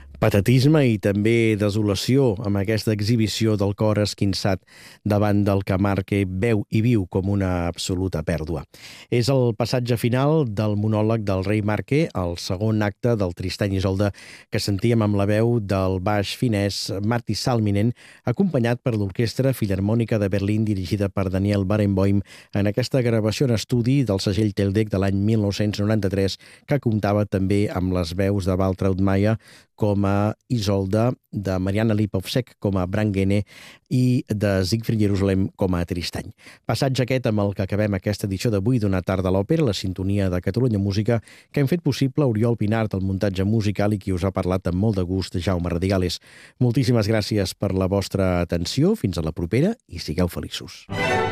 Patetisme i també desolació amb aquesta exhibició del cor esquinçat davant del que Marque veu i viu com una absoluta pèrdua. És el passatge final del monòleg del rei Marque, el segon acte del Tristany i Isolde, que sentíem amb la veu del baix finès Martti Salminen, acompanyat per l'Orquestra Filharmònica de Berlín dirigida per Daniel Barenboim en aquesta gravació en estudi del segell Teldec de l'any 1993, que comptava també amb les veus de Waltraud Maier com a Isolde, de Mariana Lipovsek com a Brangene i de Siegfried Jerusalem com a Tristany. Passatge aquest amb el que acabem aquesta edició d'avui d'Una tarda a l'òpera, la sintonia de Catalunya Música, que hem fet possible Oriol Pinart, el muntatge musical, i qui us ha parlat amb molt de gust, Jaume Radigales. Moltíssimes gràcies per la vostra atenció, fins a la propera i sigueu feliços.